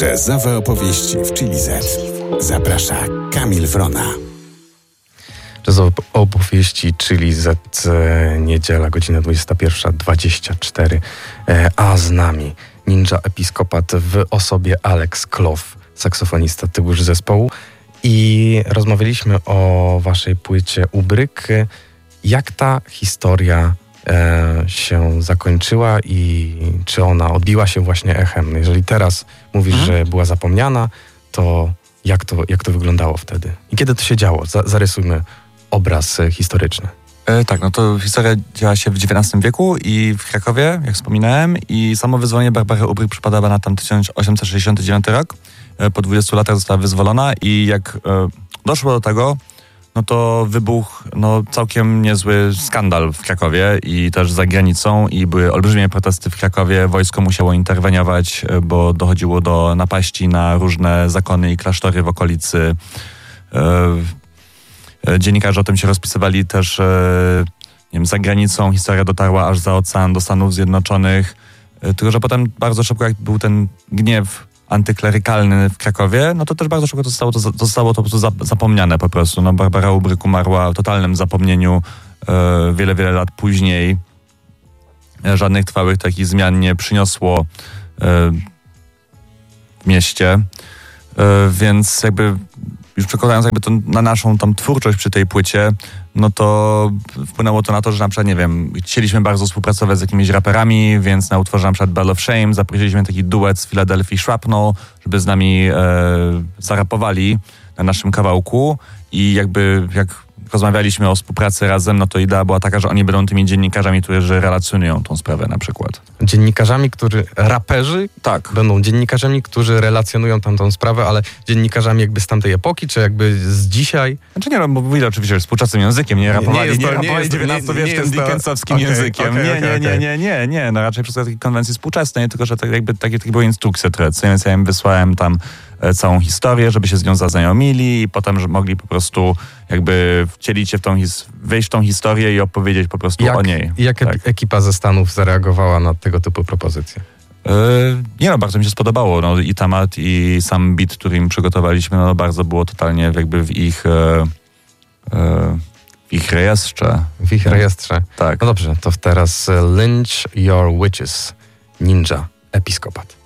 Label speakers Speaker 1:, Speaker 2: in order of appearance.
Speaker 1: Jazzowe opowieści w Chili Z. Zaprasza Kamil Wrona.
Speaker 2: Jazzowe opowieści Chili Z, niedziela, godzina 21:24. A z nami Ninja Episkopat w osobie Alex Kloff, saksofonista tegoż zespołu. I rozmawialiśmy o waszej płycie Ubryk. Jak ta historia się zakończyła i czy ona odbiła się właśnie echem? Jeżeli teraz mówisz, że była zapomniana, to jak to wyglądało wtedy? I kiedy to się działo? Zarysujmy obraz historyczny.
Speaker 3: Tak, no to historia działa się w XIX wieku i w Krakowie, jak wspominałem, i samo wyzwolenie Barbary Ubryk przypada na tam 1869 rok. Po 20 latach została wyzwolona i jak doszło do tego, no to wybuchł całkiem niezły skandal w Krakowie i też za granicą i były olbrzymie protesty w Krakowie. Wojsko musiało interweniować, bo dochodziło do napaści na różne zakony i klasztory w okolicy. Dziennikarze o tym się rozpisywali też, za granicą. Historia dotarła aż za ocean do Stanów Zjednoczonych. Tylko że potem bardzo szybko, jak był ten gniew antyklerykalny w Krakowie, no to też bardzo szybko zostało to po prostu zapomniane po prostu. No, Barbara Ubryk umarła w totalnym zapomnieniu wiele lat później. Żadnych trwałych takich zmian nie przyniosło w mieście. Więc jakby już przekładając jakby to na naszą tam twórczość przy tej płycie, no to wpłynęło to na to, że na przykład, nie wiem, chcieliśmy bardzo współpracować z jakimiś raperami, więc na utworze na przykład Bell of Shame zaprosiliśmy taki duet z Philadelphia Shrapnel, żeby z nami zarapowali na naszym kawałku i jakby jak rozmawialiśmy o współpracy razem, no to idea była taka, że oni będą tymi dziennikarzami, którzy relacjonują tą sprawę na przykład.
Speaker 2: Dziennikarzami, raperzy?
Speaker 3: Tak.
Speaker 2: Będą dziennikarzami, którzy relacjonują tamtą sprawę, ale dziennikarzami jakby z tamtej epoki, czy jakby z dzisiaj?
Speaker 3: Znaczy nie, bo mówili oczywiście współczesnym językiem, nie rapowali XIX-wiecznym dickensowskim językiem. Nie, no raczej przez takiej konwencji współczesnej, tylko że takie były instrukcje tradycyjne, więc ja im wysłałem tam całą historię, żeby się z nią zaznajomili i potem, że mogli po prostu jakby wcielić się wejść w tą historię i opowiedzieć po prostu o niej.
Speaker 2: Jak ekipa ze Stanów zareagowała na tego typu propozycje?
Speaker 3: Bardzo mi się spodobało. No, i temat, i sam beat, który im przygotowaliśmy, no bardzo było totalnie jakby w ich rejestrze.
Speaker 2: W ich rejestrze.
Speaker 3: Tak.
Speaker 2: No dobrze, to teraz Lynch Your Witches, Ninja Episkopat.